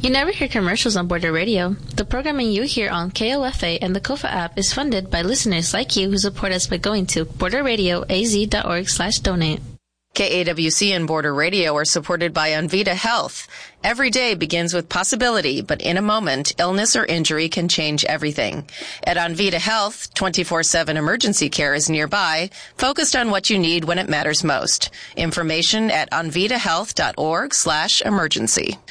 You never hear commercials on Border Radio. The programming you hear on KOFA and the KOFA app is funded by listeners like you who support us by going to borderradioaz.org/donate. KAWC and Border Radio are supported by Onvita Health. Every day begins with possibility, but in a moment, illness or injury can change everything. At Onvita Health, 24/7 emergency care is nearby, focused on what you need when it matters most. Information at onvitahealth.org/emergency.